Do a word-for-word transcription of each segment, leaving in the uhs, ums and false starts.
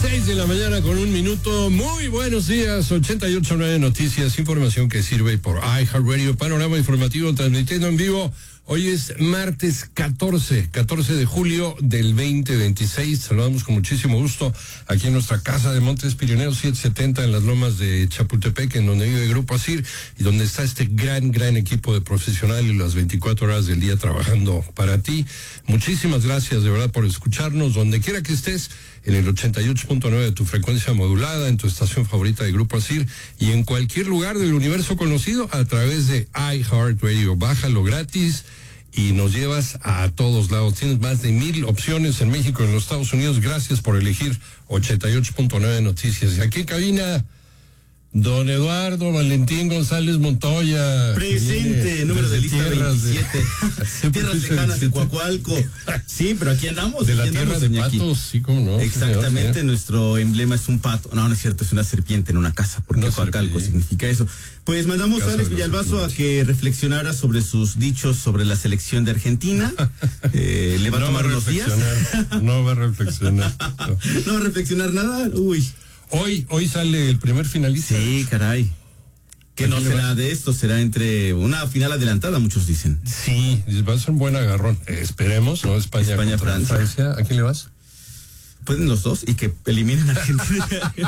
seis de la mañana con un minuto. Muy buenos días. ochenta y ocho punto nueve Noticias, información que sirve por iHeartRadio, panorama informativo transmitiendo en vivo. Hoy es martes catorce de julio del veinte veintiséis. Saludamos con muchísimo gusto aquí en nuestra casa de Montes Pirineos setecientos setenta en las lomas de Chapultepec, en donde vive Grupo Asir y donde está este gran, gran equipo de profesionales las veinticuatro horas del día trabajando para ti. Muchísimas gracias de verdad por escucharnos donde quiera que estés, en el ochenta y ocho punto nueve de tu frecuencia modulada, en tu estación favorita de Grupo Asir y en cualquier lugar del universo conocido a través de iHeartRadio. Bájalo gratis y nos llevas a todos lados. Tienes más de mil opciones en México y en los Estados Unidos. Gracias por elegir ochenta y ocho punto nueve Noticias. Y aquí en cabina, don Eduardo Valentín González Montoya. Presente, número de lista veintisiete. De... tierras lejanas de Coacualco. Sí, pero aquí andamos. De la aquí tierra andamos, de Iñaki. patos, sí, cómo no. Exactamente, señor, nuestro emblema es un pato. No, no es cierto, es una serpiente en una casa, porque Una Coacalco serpiente. significa eso. Pues mandamos Casa a Alex de los Villalbazo a serpientes. que reflexionara sobre sus dichos sobre la selección de Argentina. Eh, le va No a tomar va a unos días. reflexionar, no va a reflexionar. No. No va a reflexionar nada. Uy. Hoy, hoy sale el primer finalista. Sí, caray. Que ¿A no quién le será vas? de esto, será entre una final adelantada, muchos dicen. Sí, va a ser un buen agarrón. Eh, esperemos, ¿no? España, España, contra Francia. Francia. ¿A quién le vas? Pueden los dos y que eliminen a Argentina.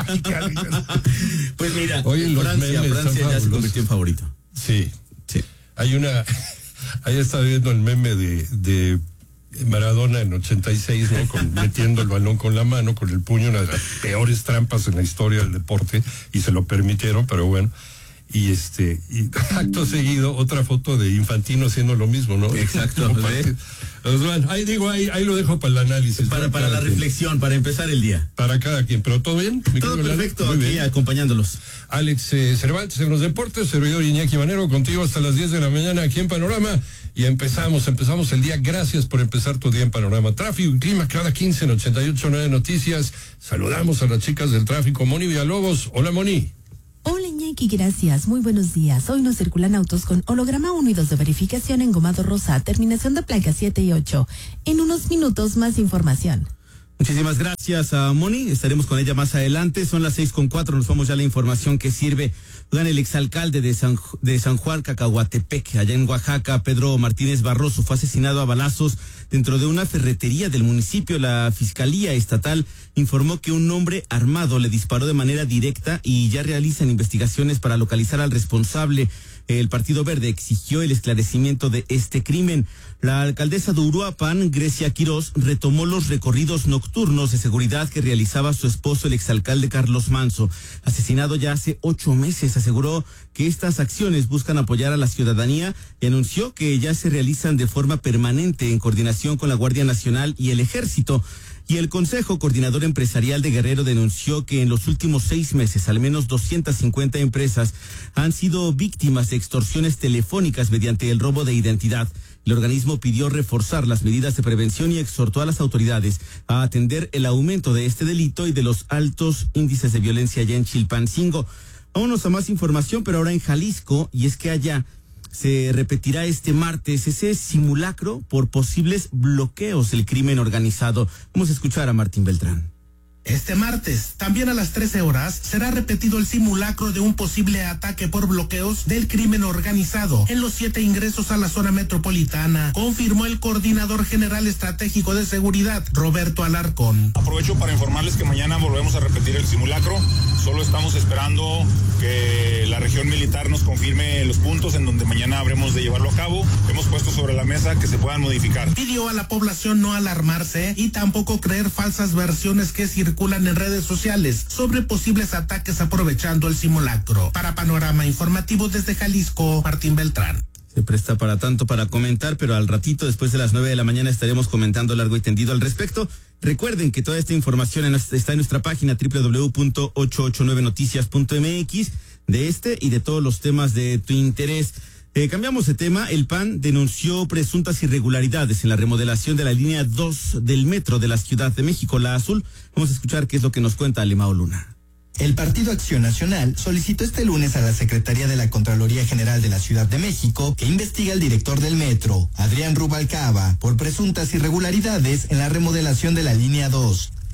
Pues mira, Oye, los Francia, memes Francia son ya se fabulosos. convirtió en favorito. Sí. Sí. Hay una, ahí está viendo el meme de, de Maradona en ochenta y seis, ¿no? Con, metiendo el balón con la mano, con el puño, una de las peores trampas en la historia del deporte, y se lo permitieron, pero bueno. Y este, y acto seguido, otra foto de Infantino haciendo lo mismo, ¿no? Exacto, Como ¿ves? parte- pues bueno, ahí digo, ahí, ahí lo dejo para el análisis. Para, ¿no? para la quien. reflexión, para empezar el día. Para cada quien, pero ¿todo bien? ¿Mi Todo querido Lalo? perfecto, Muy aquí bien. acompañándolos. Alex eh, Cervantes en los deportes, servidor Iñaki Manero, contigo hasta las diez de la mañana aquí en Panorama. Y empezamos, empezamos el día. Gracias por empezar tu día en Panorama. Tráfico y clima cada quince en ochenta y ocho punto nueve Noticias. Saludamos a las chicas del tráfico. Moni Villalobos. Hola, Moni. Hola Iñaki, gracias. Muy buenos días. Hoy nos circulan autos con holograma uno y dos de verificación en Gomado Rosa, terminación de placa siete y ocho. En unos minutos más información. Muchísimas gracias a Moni, estaremos con ella más adelante, son las seis con cuatro, nos vamos ya a la información que sirve. Oigan, el exalcalde de San, de San Juan Cacahuatepec, allá en Oaxaca, Pedro Martínez Barroso, fue asesinado a balazos dentro de una ferretería del municipio. La Fiscalía Estatal informó que un hombre armado le disparó de manera directa y ya realizan investigaciones para localizar al responsable. El Partido Verde exigió el esclarecimiento de este crimen. La alcaldesa de Uruapan, Grecia Quirós, retomó los recorridos nocturnos de seguridad que realizaba su esposo, el exalcalde Carlos Manso, asesinado ya hace ocho meses. Aseguró que estas acciones buscan apoyar a la ciudadanía y anunció que ya se realizan de forma permanente en coordinación con la Guardia Nacional y el Ejército. Y el Consejo Coordinador Empresarial de Guerrero denunció que en los últimos seis meses al menos doscientas cincuenta empresas han sido víctimas de extorsiones telefónicas mediante el robo de identidad. El organismo pidió reforzar las medidas de prevención y exhortó a las autoridades a atender el aumento de este delito y de los altos índices de violencia allá en Chilpancingo. Vámonos a más información, pero ahora en Jalisco, y es que allá se repetirá este martes ese simulacro por posibles bloqueos del crimen organizado. Vamos a escuchar a Martín Beltrán. Este martes, también a las trece horas, será repetido el simulacro de un posible ataque por bloqueos del crimen organizado en los siete ingresos a la zona metropolitana, confirmó el coordinador general estratégico de seguridad, Roberto Alarcón. Aprovecho para informarles que mañana volvemos a repetir el simulacro. Solo estamos esperando que la región militar nos confirme los puntos en donde mañana habremos de llevarlo a cabo. Hemos puesto sobre la mesa que se puedan modificar. Pidió a la población no alarmarse y tampoco creer falsas versiones que circulan en redes sociales sobre posibles ataques aprovechando el simulacro. Para Panorama Informativo desde Jalisco, Martín Beltrán. Se presta para tanto para comentar, pero al ratito, después de las nueve de la mañana, estaremos comentando largo y tendido al respecto. Recuerden que toda esta información en nuestra, está en nuestra página doble u doble u doble u punto ochocientos ochenta y nueve noticias punto m x de este y de todos los temas de tu interés. Eh, cambiamos de tema. El P A N denunció presuntas irregularidades en la remodelación de la línea dos del metro de la Ciudad de México, la Azul. Vamos a escuchar qué es lo que nos cuenta Alemao Luna. El Partido Acción Nacional solicitó este lunes a la Secretaría de la Contraloría General de la Ciudad de México que investigue al director del metro, Adrián Rubalcaba, por presuntas irregularidades en la remodelación de la línea dos.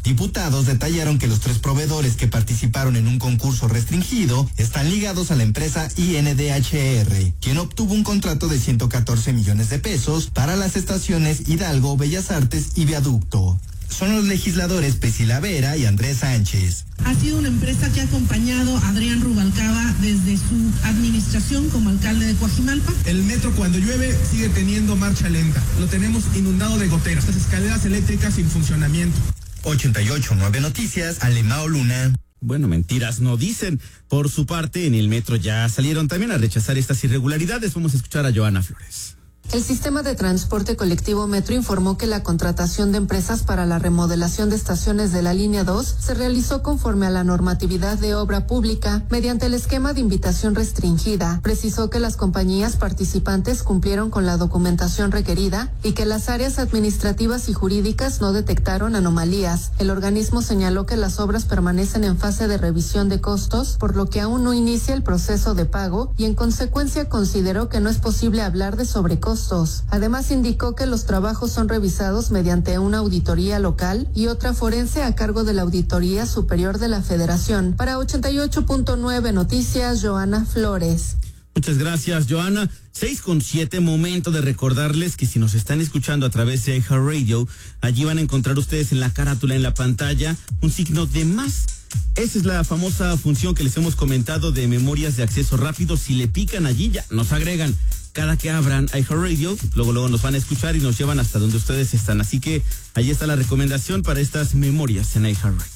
Diputados detallaron que los tres proveedores que participaron en un concurso restringido están ligados a la empresa I N D H R, quien obtuvo un contrato de ciento catorce millones de pesos para las estaciones Hidalgo, Bellas Artes y Viaducto. Son los legisladores Priscila Vera y Andrés Sánchez. Ha sido una empresa que ha acompañado a Adrián Rubalcaba desde su administración como alcalde de Coajimalpa. El metro cuando llueve sigue teniendo marcha lenta. Lo tenemos inundado de goteras, las escaleras eléctricas sin funcionamiento. ochenta y ocho punto nueve Noticias, Alemao Luna. Bueno, mentiras no dicen. Por su parte, en el metro ya salieron también a rechazar estas irregularidades. Vamos a escuchar a Joana Flores. El sistema de transporte colectivo Metro informó que la contratación de empresas para la remodelación de estaciones de la línea dos se realizó conforme a la normatividad de obra pública mediante el esquema de invitación restringida. Precisó que las compañías participantes cumplieron con la documentación requerida y que las áreas administrativas y jurídicas no detectaron anomalías. El organismo señaló que las obras permanecen en fase de revisión de costos, por lo que aún no inicia el proceso de pago y en consecuencia consideró que no es posible hablar de sobrecostos. Además, indicó que los trabajos son revisados mediante una auditoría local y otra forense a cargo de la Auditoría Superior de la Federación. Para ochenta y ocho punto nueve Noticias, Joana Flores. Muchas gracias, Joana. Seis con siete, momento de recordarles que si nos están escuchando a través de iHeartRadio, allí van a encontrar ustedes en la carátula, en la pantalla, un signo de más. Esa es la famosa función que les hemos comentado de memorias de acceso rápido. Si le pican allí, ya nos agregan. Cada que abran iHeartRadio, luego luego nos van a escuchar y nos llevan hasta donde ustedes están. Así que ahí está la recomendación para estas memorias en iHeartRadio.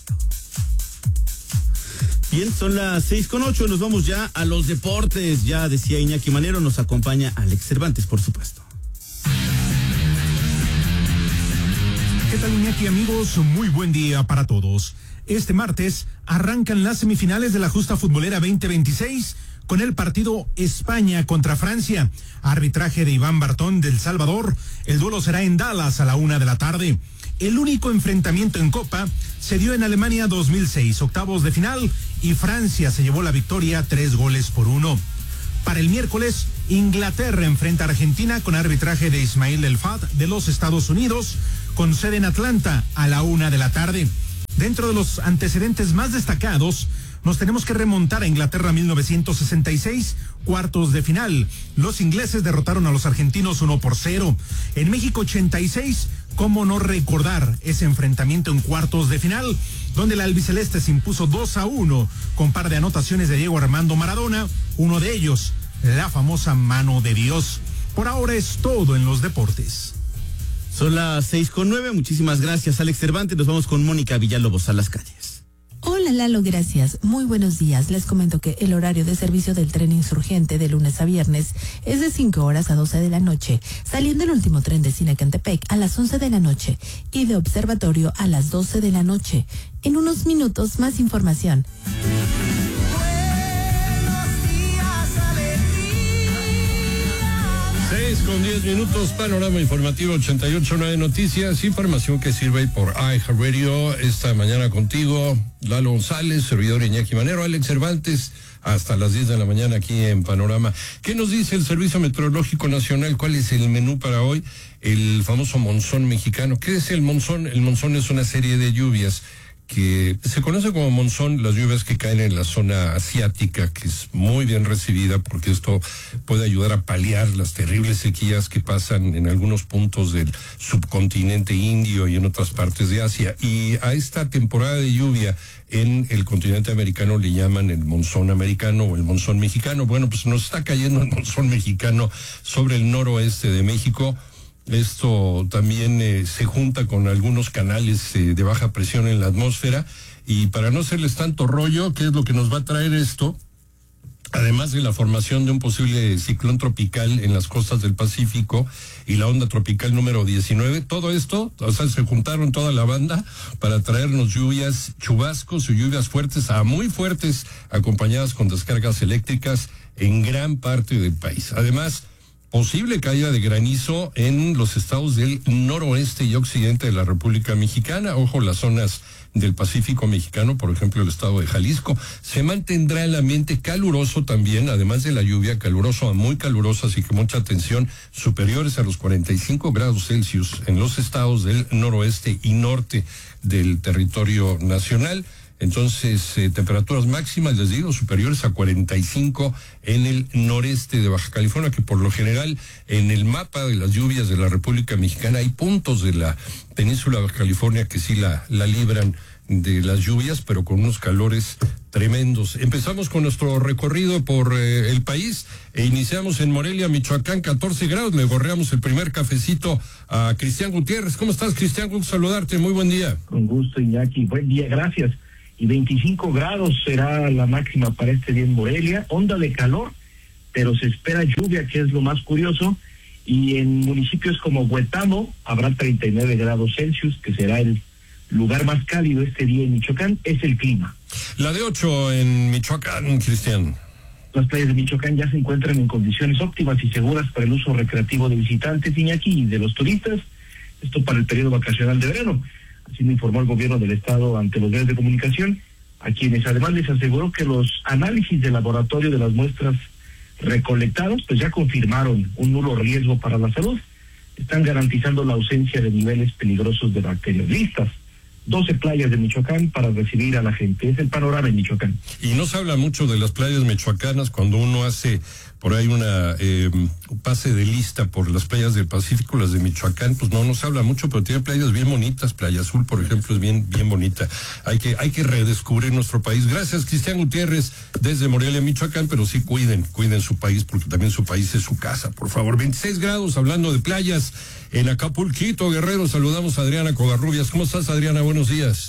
Bien, son las seis con ocho, nos vamos ya a los deportes. Ya decía Iñaki Manero, nos acompaña Alex Cervantes, por supuesto. ¿Qué tal, Iñaki, amigos? Muy buen día para todos. Este martes arrancan las semifinales de la Justa Futbolera veinte veintiséis con el partido España contra Francia. Arbitraje de Iván Bartón del Salvador. El duelo será en Dallas a la una de la tarde. El único enfrentamiento en Copa se dio en Alemania dos mil seis, octavos de final, y Francia se llevó la victoria tres goles por uno. Para el miércoles, Inglaterra enfrenta a Argentina con arbitraje de Ismail El Fad de los Estados Unidos, con sede en Atlanta a la una de la tarde. Dentro de los antecedentes más destacados, nos tenemos que remontar a Inglaterra mil novecientos sesenta y seis, cuartos de final. Los ingleses derrotaron a los argentinos uno por cero. En México ochenta y seis, cómo no recordar ese enfrentamiento en cuartos de final, donde el albiceleste se impuso dos a uno con par de anotaciones de Diego Armando Maradona, uno de ellos, la famosa mano de Dios. Por ahora es todo en los deportes. Son las seis con nueve, muchísimas gracias, Alex Cervantes. Nos vamos con Mónica Villalobos a las calles. Hola Lalo, gracias. Muy buenos días. Les comento que el horario de servicio del tren insurgente de lunes a viernes es de cinco horas a doce de la noche, saliendo el último tren de Sinacantepec a las once de la noche y de Observatorio a las doce de la noche. En unos minutos más información. seis con diez minutos, panorama informativo ochenta y ocho punto nueve Noticias, información que sirve por iHeartRadio. Esta mañana contigo, Lalo González, servidor Iñaki Manero, Alex Cervantes, hasta las diez de la mañana aquí en Panorama. ¿Qué nos dice el Servicio Meteorológico Nacional? ¿Cuál es el menú para hoy? El famoso monzón mexicano. ¿Qué es el monzón? El monzón es una serie de lluvias que se conoce como monzón, las lluvias que caen en la zona asiática, que es muy bien recibida porque esto puede ayudar a paliar las terribles sequías que pasan en algunos puntos del subcontinente indio y en otras partes de Asia. Y a esta temporada de lluvia en el continente americano le llaman el monzón americano o el monzón mexicano. Bueno, pues nos está cayendo el monzón mexicano sobre el noroeste de México. Esto también eh, se junta con algunos canales eh, de baja presión en la atmósfera, y para no hacerles tanto rollo, ¿qué es lo que nos va a traer esto? Además de la formación de un posible ciclón tropical en las costas del Pacífico y la onda tropical número diecinueve, todo esto, o sea, se juntaron toda la banda para traernos lluvias, chubascos y lluvias fuertes a muy fuertes, acompañadas con descargas eléctricas en gran parte del país. Además, posible caída de granizo en los estados del noroeste y occidente de la República Mexicana. Ojo, las zonas del Pacífico Mexicano, por ejemplo, el estado de Jalisco. Se mantendrá el ambiente caluroso también, además de la lluvia, caluroso a muy caluroso, así que mucha atención, superiores a los cuarenta y cinco grados Celsius en los estados del noroeste y norte del territorio nacional. Entonces, eh, temperaturas máximas, les digo, superiores a cuarenta y cinco en el noreste de Baja California, que por lo general en el mapa de las lluvias de la República Mexicana hay puntos de la península de Baja California que sí la, la libran de las lluvias, pero con unos calores tremendos. Empezamos con nuestro recorrido por eh, el país e iniciamos en Morelia, Michoacán, catorce grados. Le gorreamos el primer cafecito a Cristian Gutiérrez. ¿Cómo estás, Cristian? Gusto saludarte. Muy buen día. Con gusto, Iñaki. Buen día, gracias. Y veinticinco grados será la máxima para este día en Morelia, onda de calor, pero se espera lluvia, que es lo más curioso, y en municipios como Huetamo habrá treinta y nueve grados Celsius, que será el lugar más cálido este día en Michoacán. Es el clima. La de ocho en Michoacán, Cristian. Las playas de Michoacán ya se encuentran en condiciones óptimas y seguras para el uso recreativo de visitantes, Iñaki, y de los turistas, esto para el periodo vacacional de verano. Así lo informó el gobierno del estado ante los medios de comunicación, a quienes además les aseguró que los análisis de laboratorio de las muestras recolectadas pues ya confirmaron un nulo riesgo para la salud. Están garantizando la ausencia de niveles peligrosos de bacterias. Listas doce playas de Michoacán para recibir a la gente. Es el panorama en Michoacán. Y no se habla mucho de las playas michoacanas cuando uno hace por ahí una eh, pase de lista por las playas del Pacífico, las de Michoacán, pues no nos habla mucho, pero tiene playas bien bonitas. Playa Azul, por ejemplo, es bien bien bonita. Hay que hay que redescubrir nuestro país. Gracias, Cristian Gutiérrez, desde Morelia, Michoacán, pero sí cuiden, cuiden su país, porque también su país es su casa, por favor. veintiséis grados, hablando de playas, en Acapulquito, Guerrero, saludamos a Adriana Covarrubias. ¿Cómo estás, Adriana? Buenos días.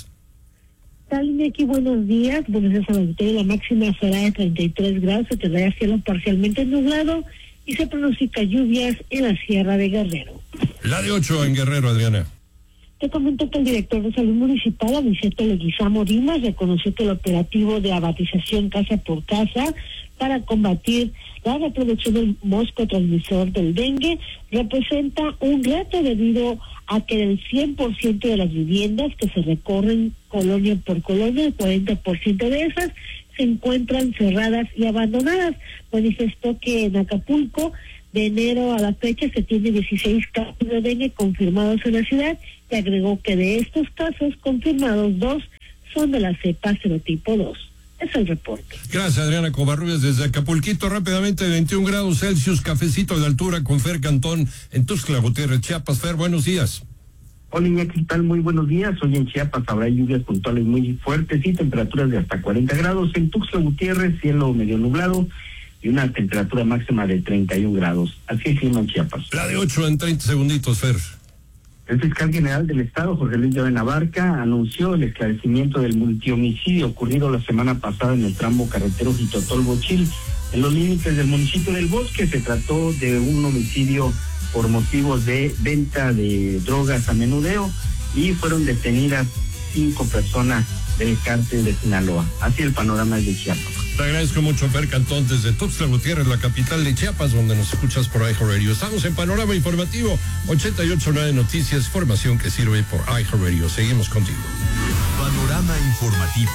Tal, aquí buenos días. Buenos días a la auditoría. La máxima será de treinta y tres grados, se tendrá cielo parcialmente nublado y se pronostica lluvias en la Sierra de Guerrero. La de ocho en Guerrero, Adriana. Te comento que el director de Salud Municipal, Aniceto Leguizamo Dimas, reconoció que el operativo de abatización casa por casa para combatir la reproducción del mosco transmisor del dengue representa un reto debido a que del cien por ciento de las viviendas que se recorren colonia por colonia, el cuarenta por ciento de esas se encuentran cerradas y abandonadas. Manifestó que en Acapulco, de enero a la fecha, se tiene dieciséis casos de dengue confirmados en la ciudad y agregó que de estos casos confirmados, dos son de la cepa serotipo dos. Es el reporte. Gracias, Adriana Covarrubias, desde Acapulquito. Rápidamente, veintiún grados Celsius, cafecito de altura con Fer Cantón en Tuxtla Gutiérrez, Chiapas. Fer, buenos días. Hola, Iñaki, ¿qué tal? Muy buenos días. Hoy en Chiapas habrá lluvias puntuales muy fuertes y temperaturas de hasta cuarenta grados. En Tuxtla Gutiérrez, cielo medio nublado y una temperatura máxima de treinta y un grados. Así es el clima en Chiapas. La de ocho en treinta segunditos, Fer. El fiscal general del Estado, Jorge Luis Llave Navarca, anunció el esclarecimiento del multihomicidio ocurrido la semana pasada en el tramo carretero Jitotol-Bochil, en los límites del municipio del Bosque. Se trató de un homicidio por motivos de venta de drogas a menudeo y fueron detenidas cinco personas del cártel de Sinaloa. Así el panorama de Chiapas. Te agradezco mucho, Fer Cantón, desde Tuxtla Gutiérrez, la capital de Chiapas, donde nos escuchas por iHeartRadio. Estamos en Panorama Informativo, ochenta y ocho punto nueve Noticias, formación que sirve por iHeartRadio. Seguimos contigo. Panorama Informativo.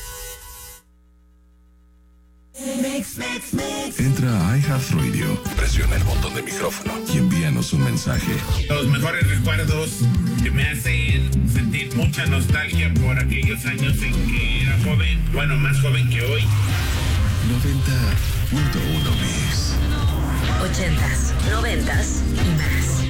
Entra a iHeartRadio, presiona el botón de micrófono y envíanos un mensaje. Los mejores recuerdos que me hacen sentir mucha nostalgia por aquellos años en que era joven, bueno, más joven que hoy. noventa punto uno Mix. Ochentas, noventas y más.